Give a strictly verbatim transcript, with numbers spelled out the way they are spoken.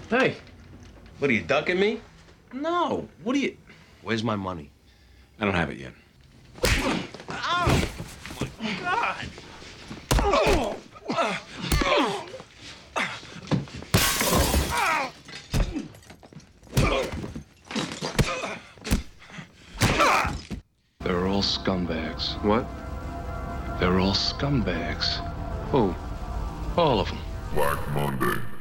Hey. What, are you ducking me? No. What are you... Where's my money? I don't have it yet. Ow! My God! Oh! They're all scumbags. What? They're all scumbags. Who? All of them. Black Monday.